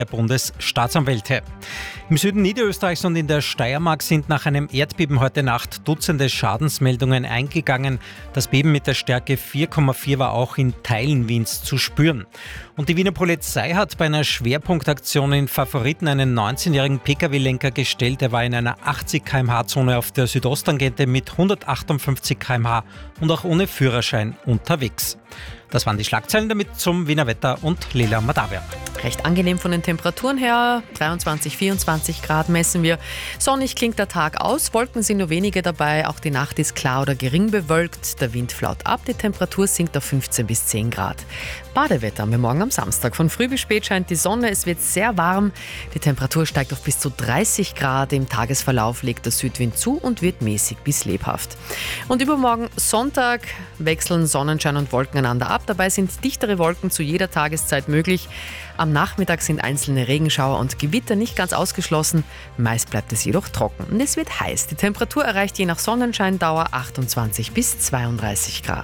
Bundesstaatsanwälte. Im Süden Niederösterreichs und in der Steiermark sind nach einem Erdbeben heute Nacht Dutzende Schadensmeldungen eingegangen. Das Beben mit der Stärke 4,4 war auch in Teilen Wiens zu spüren. Und die Wiener Polizei hat bei einer Schwerpunktaktion in Favoriten einen 19-jährigen Pkw-Lenker gestellt. Er war in einer 80 km/h-Zone auf der Südosttangente mit 158 km/h und auch ohne Führerschein unterwegs. Das waren die Schlagzeilen, damit zum Wiener Wetter und Lela Madavia. Recht angenehm von den Temperaturen her, 23, 24 Grad messen wir. Sonnig klingt der Tag aus, Wolken sind nur wenige dabei, auch die Nacht ist klar oder gering bewölkt. Der Wind flaut ab, die Temperatur sinkt auf 15 bis 10 Grad. Badewetter haben wir morgen am Samstag. Von früh bis spät scheint die Sonne, es wird sehr warm. Die Temperatur steigt auf bis zu 30 Grad. Im Tagesverlauf legt der Südwind zu und wird mäßig bis lebhaft. Und übermorgen Sonntag wechseln Sonnenschein und Wolken einander ab. Dabei sind dichtere Wolken zu jeder Tageszeit möglich. Am Nachmittag sind einzelne Regenschauer und Gewitter nicht ganz ausgeschlossen. Meist bleibt es jedoch trocken. Und es wird heiß. Die Temperatur erreicht je nach Sonnenscheindauer 28 bis 32 Grad.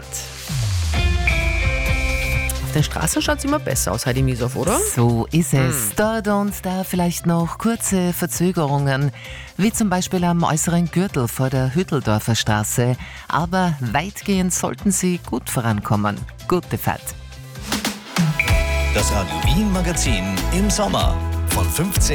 Auf den Straßen schaut es immer besser aus, Heidi Mieshoff, oder? So ist es. Dort und da vielleicht noch kurze Verzögerungen, wie zum Beispiel am äußeren Gürtel vor der Hütteldorfer Straße. Aber weitgehend sollten Sie gut vorankommen. Gute Fahrt. Das Radio Wien Magazin im Sommer von 15